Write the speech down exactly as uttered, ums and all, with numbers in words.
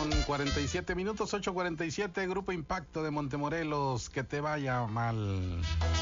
con cuarenta y siete minutos, ocho cuarenta y siete, Grupo Impacto de Montemorelos, que te vaya mal.